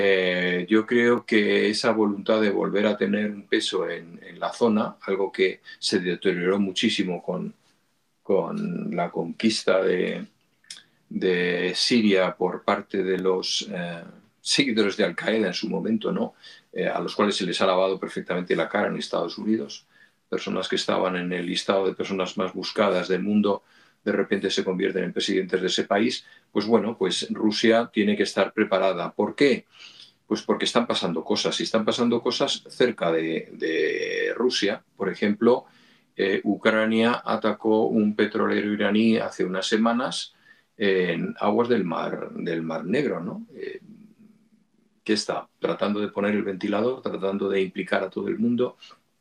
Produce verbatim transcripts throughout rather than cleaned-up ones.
Eh, yo creo que esa voluntad de volver a tener un peso en, en la zona, algo que se deterioró muchísimo con, con la conquista de, de Siria por parte de los eh, seguidores de Al-Qaeda en su momento, ¿no? Eh, a los cuales se les ha lavado perfectamente la cara en Estados Unidos. Personas que estaban en el listado de personas más buscadas del mundo de repente se convierten en presidentes de ese país. Pues bueno, pues Rusia tiene que estar preparada. ¿Por qué? Pues porque están pasando cosas. Y están pasando cosas cerca de, de Rusia. Por ejemplo, eh, Ucrania atacó un petrolero iraní hace unas semanas en aguas del mar, del mar Negro, ¿no? Eh, ¿Qué está? Tratando de poner el ventilador, tratando de implicar a todo el mundo.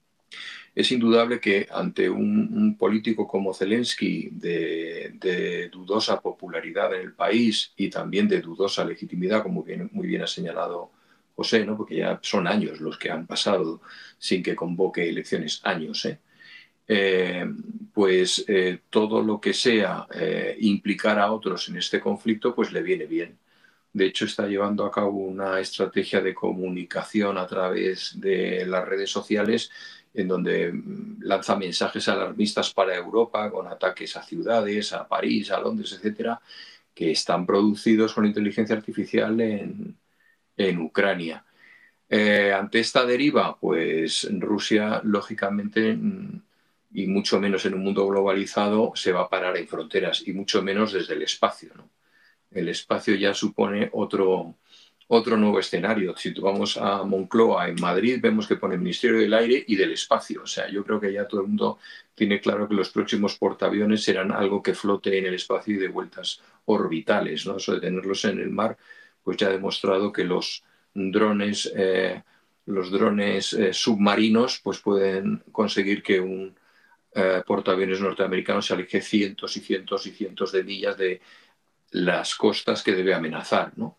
Es indudable que ante un, un político como Zelensky, de, de dudosa popularidad en el país y también de dudosa legitimidad, como bien, muy bien ha señalado José, ¿no? Porque ya son años los que han pasado sin que convoque elecciones, años, ¿eh? Eh, pues eh, todo lo que sea eh, implicar a otros en este conflicto, pues le viene bien. De hecho, está llevando a cabo una estrategia de comunicación a través de las redes sociales en donde lanza mensajes alarmistas para Europa con ataques a ciudades, a París, a Londres, etcétera, que están producidos con inteligencia artificial en, en Ucrania. Eh, ante esta deriva, pues Rusia, lógicamente, y mucho menos en un mundo globalizado, se va a parar en fronteras y mucho menos desde el espacio, ¿no? El espacio ya supone otro, otro nuevo escenario. Si vamos a Moncloa, en Madrid, vemos que pone Ministerio del Aire y del Espacio. O sea, yo creo que ya todo el mundo tiene claro que los próximos portaaviones serán algo que flote en el espacio y de vueltas orbitales, ¿no? Eso de tenerlos en el mar, pues ya ha demostrado que los drones, eh, los drones eh, submarinos pues pueden conseguir que un eh, portaaviones norteamericano se aleje cientos y cientos y cientos de millas de las costas que debe amenazar, ¿no?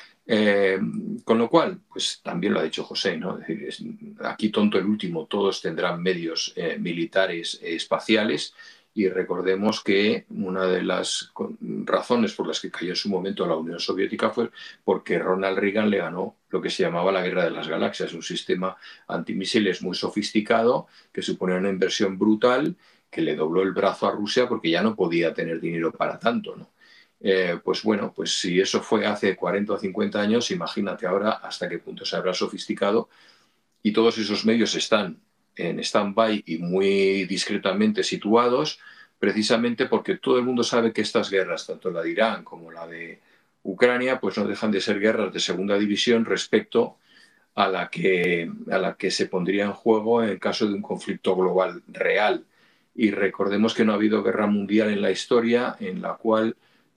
Eh, con lo cual, pues también lo ha dicho José, ¿no? Es decir, es, aquí tonto el último, todos tendrán medios eh, militares eh, espaciales y recordemos que una de las razones por las que cayó en su momento la Unión Soviética fue porque Ronald Reagan le ganó lo que se llamaba la Guerra de las Galaxias, un sistema antimisiles muy sofisticado que suponía una inversión brutal que le dobló el brazo a Rusia porque ya no podía tener dinero para tanto, ¿no? Eh, pues bueno, pues si eso fue hace cuarenta o cincuenta años, imagínate ahora hasta qué punto se habrá sofisticado y todos esos medios están en stand-by y muy discretamente situados, precisamente porque todo el mundo sabe que estas guerras, tanto la de Irán como la de Ucrania, pues no dejan de ser guerras de segunda división respecto a la que, a la que se pondría en juego en caso de un conflicto global real. Y recordemos que no ha habido guerra mundial en la historia en la cual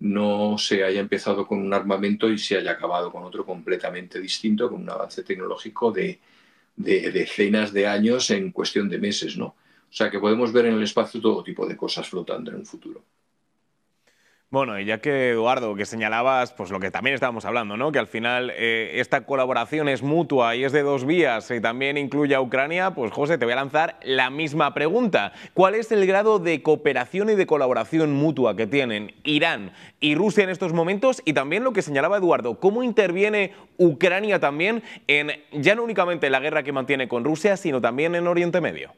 no se haya empezado con un armamento y se haya acabado con otro completamente distinto, con un avance tecnológico de, de decenas de años en cuestión de meses, ¿no? O sea que podemos ver en el espacio todo tipo de cosas flotando en un futuro. Bueno, y ya que, Eduardo, que señalabas pues lo que también estábamos hablando, ¿no? Que al final eh, esta colaboración es mutua y es de dos vías y también incluye a Ucrania, pues José, te voy a lanzar la misma pregunta. ¿Cuál es el grado de cooperación y de colaboración mutua que tienen Irán y Rusia en estos momentos? Y también lo que señalaba Eduardo, ¿cómo interviene Ucrania también en ya no únicamente la guerra que mantiene con Rusia, sino también en Oriente Medio?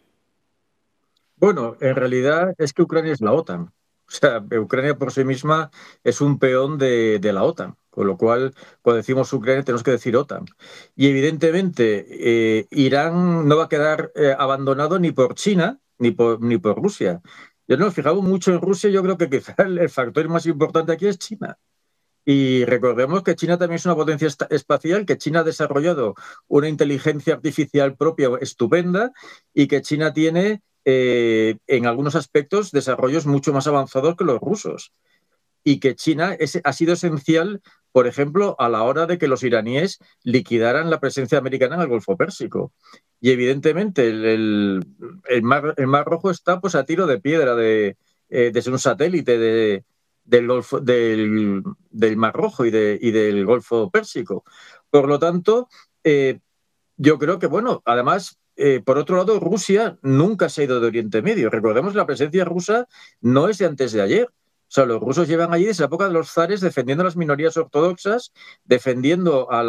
Bueno, en realidad es que Ucrania es la OTAN. O sea, Ucrania por sí misma es un peón de, de la OTAN, con lo cual cuando decimos Ucrania tenemos que decir OTAN. Y evidentemente eh, Irán no va a quedar eh, abandonado ni por China ni por, ni por Rusia. Yo nos fijamos mucho en Rusia, yo creo que quizá el, el factor más importante aquí es China. Y recordemos que China también es una potencia espacial, que China ha desarrollado una inteligencia artificial propia estupenda y que China tiene eh, en algunos aspectos desarrollos mucho más avanzados que los rusos. Y que China es, ha sido esencial, por ejemplo, a la hora de que los iraníes liquidaran la presencia americana en el Golfo Pérsico. Y evidentemente el, el, el, mar, el mar Rojo está pues, a tiro de piedra de, eh, desde un satélite de Del, Golfo, del, del Mar Rojo y, de, y del Golfo Pérsico. Por lo tanto, eh, yo creo que, bueno, además, eh, por otro lado, Rusia nunca se ha ido de Oriente Medio. Recordemos que la presencia rusa no es de antes de ayer. O sea, los rusos llevan allí desde la época de los zares defendiendo a las minorías ortodoxas, defendiendo a la